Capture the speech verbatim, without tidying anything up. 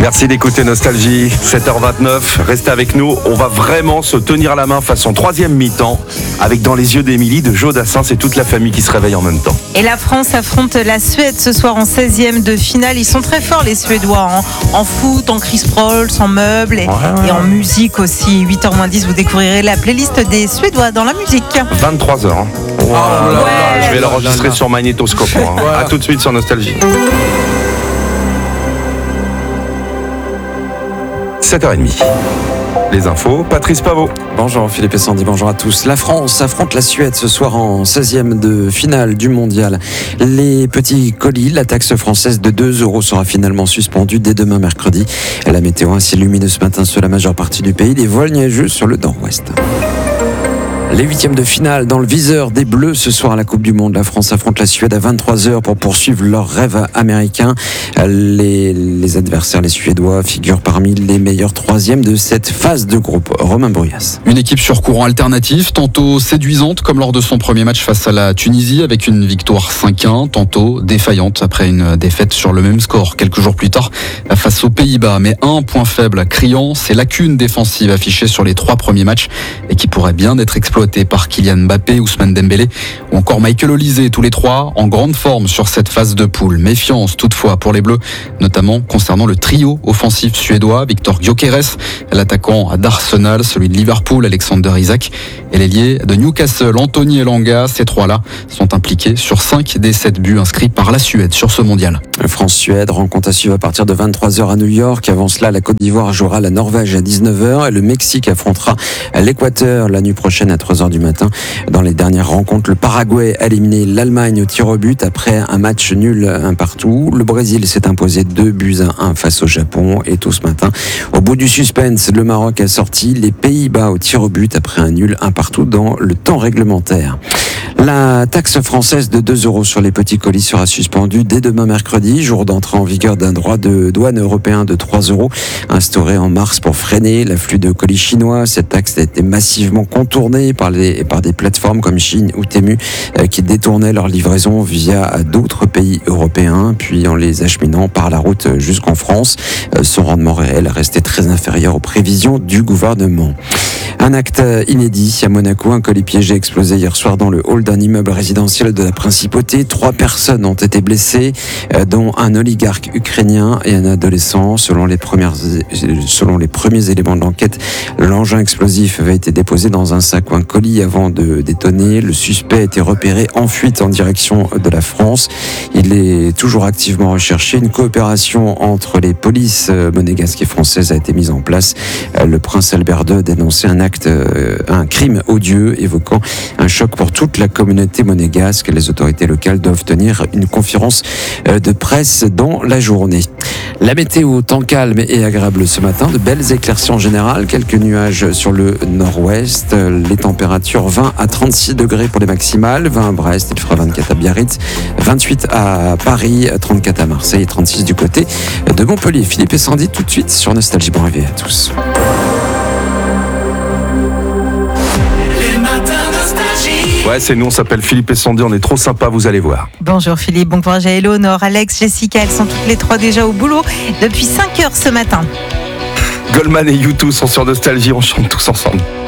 Merci d'écouter Nostalgie, sept heures vingt-neuf. Restez avec nous, on va vraiment se tenir la main façon troisième mi-temps avec Dans les yeux d'Émilie de Joe Dassin. C'est toute la famille qui se réveille en même temps. Et la France affronte la Suède ce soir en seizième de finale. Ils sont très forts les Suédois, hein. En foot, en Chris Prolls, en meubles et, ouais, ouais. et en musique aussi. huit heures moins dix, vous découvrirez la playlist des Suédois dans la musique. vingt-trois heures. Hein. Wow. Oh là là, ouais. Je vais l'enregistrer sur magnétoscope. Hein. Ouais. A tout de suite sur Nostalgie. sept heures trente. Les infos, Patrice Pavot. Bonjour Philippe et Sandy, bonjour à tous. La France affronte la Suède ce soir en seizième de finale du mondial. Les petits colis, la taxe française de deux euros sera finalement suspendue dès demain mercredi. La météo ainsi lumineuse ce matin sur la majeure partie du pays, des voiles nuageux sur le nord-ouest. Les huitièmes de finale dans le viseur des Bleus ce soir à la Coupe du Monde. La France affronte la Suède à vingt-trois heures pour poursuivre leur rêve américain. Les, les adversaires, les Suédois, figurent parmi les meilleurs troisièmes de cette phase de groupe. Romain Bruyas. Une équipe sur courant alternatif, tantôt séduisante comme lors de son premier match face à la Tunisie avec une victoire cinq un, tantôt défaillante après une défaite sur le même score quelques jours plus tard face aux Pays-Bas. Mais un point faible criant, ces lacunes défensives affichées sur les trois premiers matchs et qui pourraient bien être exploitées par Kylian Mbappé, Ousmane Dembélé ou encore Michael Olise, tous les trois en grande forme sur cette phase de poule. Méfiance toutefois pour les Bleus, notamment concernant le trio offensif suédois, Victor Gyökeres, l'attaquant d'Arsenal, celui de Liverpool, Alexander Isak, et l'ailier de Newcastle, Anthony Elanga. Ces trois-là sont impliqués sur cinq des sept buts inscrits par la Suède sur ce mondial. France-Suède, rencontre à suivre à partir de vingt-trois heures à New York. Avant cela, la Côte d'Ivoire jouera la Norvège à dix-neuf heures et le Mexique affrontera l'Équateur la nuit prochaine à trois heures du matin. Dans les dernières rencontres, le Paraguay a éliminé l'Allemagne au tir au but après un match nul un partout. Le Brésil s'est imposé deux buts à un face au Japon. Et tout ce matin, au bout du suspense, le Maroc a sorti les Pays-Bas au tir au but après un nul un partout dans le temps réglementaire. La taxe française de deux euros sur les petits colis sera suspendue dès demain mercredi, jour d'entrée en vigueur d'un droit de douane européen de trois euros, instauré en mars pour freiner l'afflux de colis chinois. Cette taxe a été massivement contournée par, les, par des plateformes comme Chine ou Temu euh, qui détournaient leur livraison via d'autres pays européens, puis en les acheminant par la route jusqu'en France. Euh, son rendement réel restait très inférieur aux prévisions du gouvernement. Un acte inédit à Monaco, un colis piégé a explosé hier soir dans le hall d'un immeuble résidentiel de la Principauté. Trois personnes ont été blessées, dont un oligarque ukrainien et un adolescent. Selon les, premières, selon les premiers éléments de l'enquête, l'engin explosif avait été déposé dans un sac ou un colis avant de détonner. Le suspect a été repéré en fuite en direction de la France. Il est toujours activement recherché. Une coopération entre les polices monégasques et françaises a été mise en place. Le prince Albert deux a dénoncé un acte, un crime odieux, évoquant un choc pour toute la communauté monégasque. Les autorités locales doivent tenir une conférence de presse dans la journée. La météo, temps calme et agréable ce matin, de belles éclaircies en général, quelques nuages sur le nord-ouest, les températures vingt à trente-six degrés pour les maximales, vingt à Brest, il fera vingt-quatre à Biarritz, vingt-huit à Paris, trente-quatre à Marseille et trente-six du côté de Montpellier. Philippe et Sandy tout de suite sur Nostalgie. Bon réveil à tous. Ouais, c'est nous, on s'appelle Philippe et Sandy, on est trop sympas, vous allez voir. Bonjour Philippe, bon courage à Eleonore, Alex, Jessica, elles sont toutes les trois déjà au boulot depuis cinq heures ce matin. Goldman et U deux sont sur Nostalgie, on chante tous ensemble.